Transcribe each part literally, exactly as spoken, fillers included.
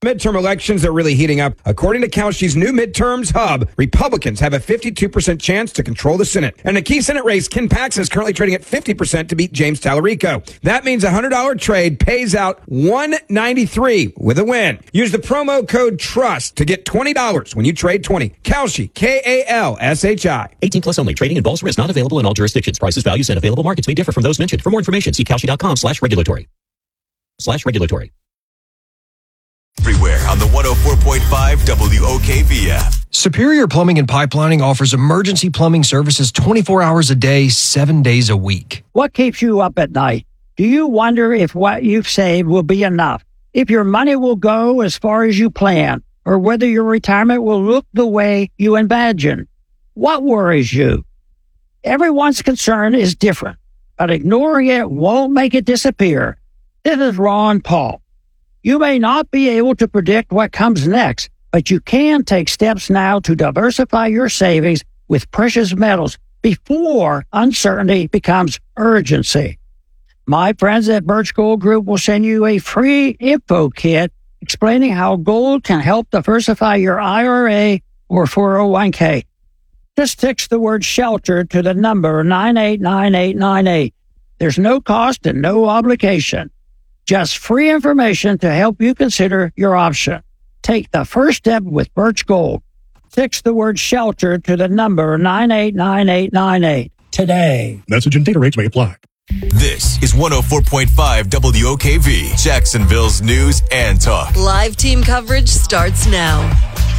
Midterm elections are really heating up. According to Kalshi's new midterms hub, Republicans have a fifty-two percent chance to control the Senate. And in a key Senate race, Ken Paxton is currently trading at fifty percent to beat James Tallarico. That means a one hundred dollars trade pays out one hundred ninety-three dollars with a win. Use the promo code TRUST to get twenty dollars when you trade twenty. Kalshi, K A L S H I. eighteen plus only. Trading involves risk. Not available in all jurisdictions. Prices, values, and available markets may differ from those mentioned. For more information, see Kalshi.com slash regulatory. Slash regulatory. Everywhere on the one oh four point five W O K V app. Superior Plumbing and Pipelining offers emergency plumbing services twenty-four hours a day, seven days a week. What keeps you up at night? Do you wonder if what you've saved will be enough? If your money will go as far as you plan? Or whether your retirement will look the way you imagine? What worries you? Everyone's concern is different, but ignoring it won't make it disappear. This is Ron Paul. You may not be able to predict what comes next, but you can take steps now to diversify your savings with precious metals before uncertainty becomes urgency. My friends at Birch Gold Group will send you a free info kit explaining how gold can help diversify your I R A or four oh one k. Just text the word SHELTER to the number nine eight nine eight nine eight. There's no cost and no obligation. Just free information to help you consider your option. Take the first step with Birch Gold. Text the word SHELTER to the number nine eight nine eight nine eight today. Message and data rates may apply. This is one oh four point five W O K V, Jacksonville's news and talk. Live team coverage starts now.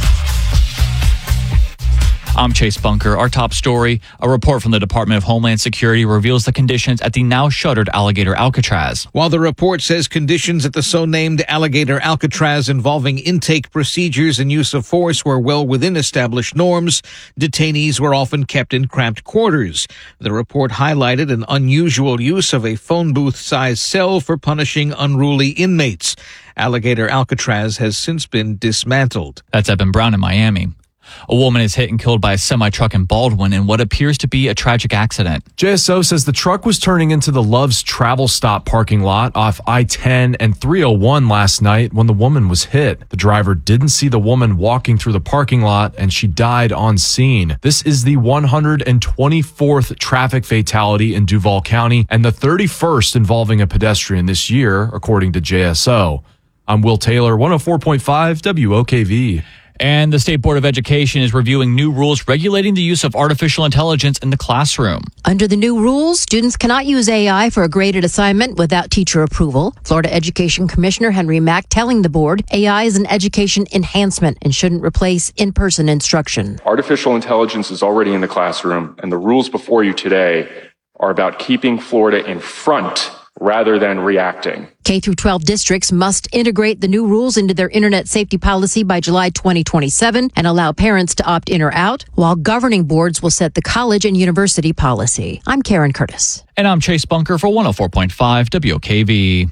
I'm Chase Bunker. Our top story, a report from the Department of Homeland Security reveals the conditions at the now shuttered Alligator Alcatraz. While the report says conditions at the so-named Alligator Alcatraz involving intake procedures and use of force were well within established norms, detainees were often kept in cramped quarters. The report highlighted an unusual use of a phone booth-sized cell for punishing unruly inmates. Alligator Alcatraz has since been dismantled. That's Eben Brown in Miami. A woman is hit and killed by a semi-truck in Baldwin in what appears to be a tragic accident. J S O says the truck was turning into the Love's Travel Stop parking lot off I ten and three oh one last night when the woman was hit. The driver didn't see the woman walking through the parking lot and she died on scene. This is the one hundred twenty-fourth traffic fatality in Duval County and the thirty-first involving a pedestrian this year, according to J S O. I'm Will Taylor, one oh four point five W O K V. And the State Board of Education is reviewing new rules regulating the use of artificial intelligence in the classroom. Under the new rules, students cannot use A I for a graded assignment without teacher approval. Florida Education Commissioner Henry Mack telling the board A I is an education enhancement and shouldn't replace in-person instruction. Artificial intelligence is already in the classroom, and the rules before you today are about keeping Florida in front rather than reacting. K through twelve districts must integrate the new rules into their internet safety policy by July twenty twenty-seven and allow parents to opt in or out, while governing boards will set the college and university policy. I'm Karen Curtis. And I'm Chase Bunker for one oh four point five W O K V.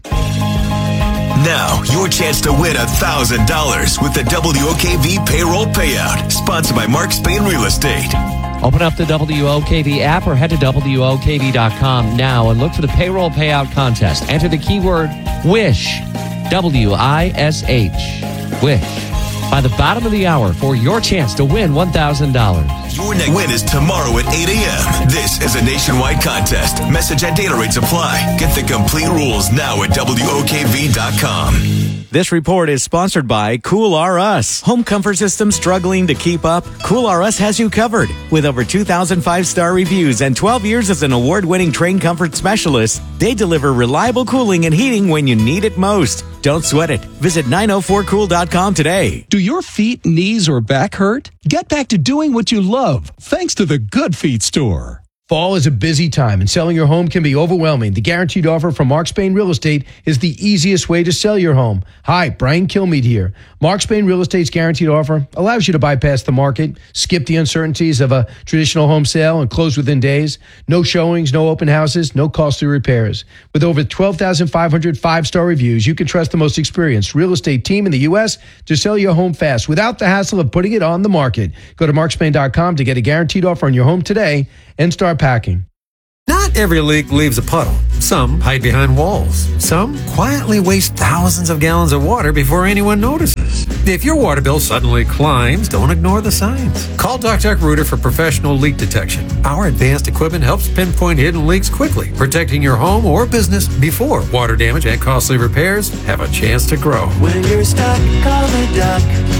Now, your chance to win one thousand dollars with the W O K V Payroll Payout, sponsored by Mark Spain Real Estate. Open up the W O K V app or head to W O K V dot com now and look for the Payroll Payout Contest. Enter the keyword WISH, W I S H, WISH, by the bottom of the hour for your chance to win one thousand dollars. Your next win is tomorrow at eight a.m. This is a nationwide contest. Message and data rates apply. Get the complete rules now at W O K V dot com. This report is sponsored by Cool R Us. Home comfort systems struggling to keep up? Cool R Us has you covered. With over two thousand five-star reviews and twelve years as an award-winning train comfort specialist, they deliver reliable cooling and heating when you need it most. Don't sweat it. Visit nine oh four cool dot com today. Do your feet, knees, or back hurt? Get back to doing what you love thanks to the Good Feet Store. Fall is a busy time, and selling your home can be overwhelming. The Guaranteed Offer from Mark Spain Real Estate is the easiest way to sell your home. Hi, Brian Kilmeade here. Mark Spain Real Estate's Guaranteed Offer allows you to bypass the market, skip the uncertainties of a traditional home sale, and close within days. No showings, no open houses, no costly repairs. With over twelve thousand five hundred five-star reviews, you can trust the most experienced real estate team in the U S to sell your home fast without the hassle of putting it on the market. Go to mark spain dot com to get a guaranteed offer on your home today and start packing. Not Every leak leaves a puddle. Some hide behind walls. Some quietly waste thousands of gallons of water before anyone notices. If your water bill suddenly climbs, don't ignore the signs. Call Duck Rooter for professional leak detection. Our advanced equipment helps pinpoint hidden leaks quickly, protecting your home or business before water damage and costly repairs have a chance to grow. When you're stuck, call the Duck.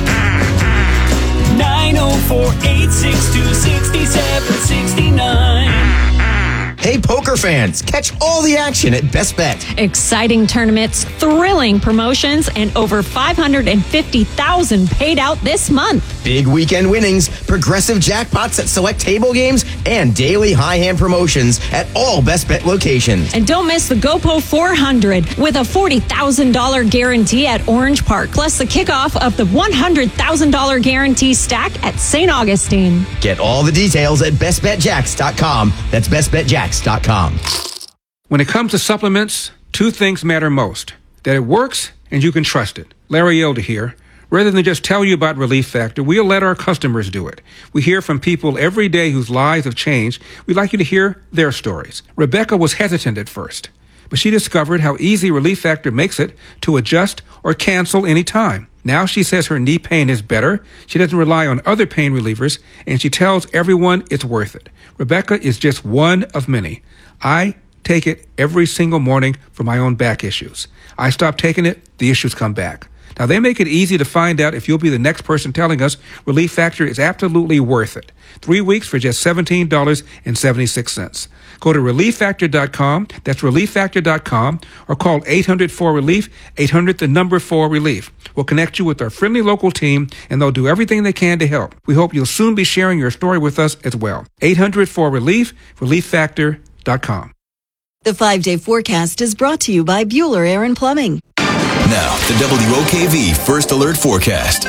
nine oh four, eight six two, six seven six nine. Hey, poker fans, catch all the action at Best Bet. Exciting tournaments, thrilling promotions, and over five hundred fifty thousand paid out this month. Big weekend winnings, progressive jackpots at select table games, and daily high hand promotions at all Best Bet locations. And don't miss the GoPo four hundred with a forty thousand dollars guarantee at Orange Park, plus the kickoff of the one hundred thousand dollars guarantee stack at Saint Augustine. Get all the details at best bet jacks dot com. That's best bet jacks dot com. When it comes to supplements, two things matter most: that it works and you can trust it. Larry Elder here. Rather than just tell you about Relief Factor, we'll let our customers do it. We hear from people every day whose lives have changed. We'd like you to hear their stories. Rebecca was hesitant at first, but she discovered how easy Relief Factor makes it to adjust or cancel any time. Now she says her knee pain is better, she doesn't rely on other pain relievers, and she tells everyone it's worth it. Rebecca is just one of many. I take it every single morning for my own back issues. I stop taking it, the issues come back. Now, they make it easy to find out if you'll be the next person telling us Relief Factor is absolutely worth it. Three weeks for just seventeen dollars and seventy-six cents. Go to relief factor dot com, that's relief factor dot com, or call eight hundred four relief, eight hundred the number four relief. We'll connect you with our friendly local team, and they'll do everything they can to help. We hope you'll soon be sharing your story with us as well. eight hundred four relief, relief factor dot com. The five-day forecast is brought to you by Bueller Air and Plumbing. Now, the W O K V First Alert Forecast.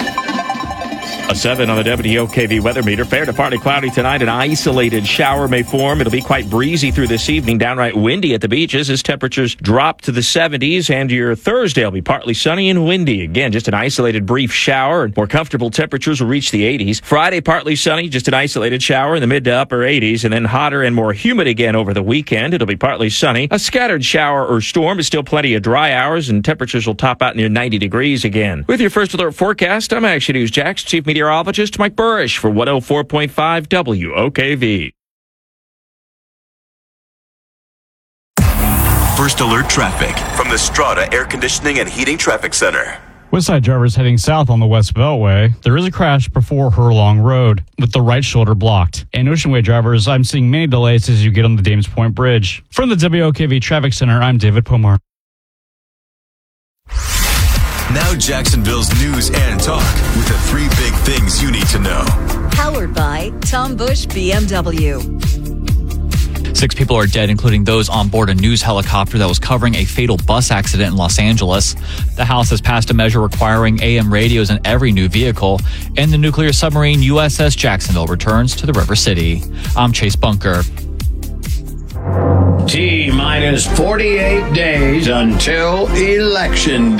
A seven on the W O K V weather meter. Fair to partly cloudy tonight. An isolated shower may form. It'll be quite breezy through this evening. Downright windy at the beaches as temperatures drop to the seventies. And your Thursday will be partly sunny and windy. Again, just an isolated brief shower. And more comfortable temperatures will reach the eighties. Friday, partly sunny. Just an isolated shower in the mid to upper eighties. And then hotter and more humid again over the weekend. It'll be partly sunny. A scattered shower or storm, but still plenty of dry hours. And temperatures will top out near ninety degrees again. With your First Alert Forecast, I'm Action News Jax, Chief Meteorologist Mike Burrish for one oh four point five W O K V. First Alert Traffic from the Strata Air Conditioning and Heating Traffic Center. Westside drivers heading south on the West Beltway. There is a crash before Hurlong Road with the right shoulder blocked. And Ocean Way drivers, I'm seeing many delays as you get on the Dames Point Bridge. From the W O K V Traffic Center, I'm David Pomar. Now Jacksonville's news and talk with the three big things you need to know. Powered by Tom Bush B M W. Six people are dead, including those on board a news helicopter that was covering a fatal bus accident in Los Angeles. The House has passed a measure requiring A M radios in every new vehicle, and the nuclear submarine U S S Jacksonville returns to the River City. I'm Chase Bunker. T minus forty-eight days until Election Day.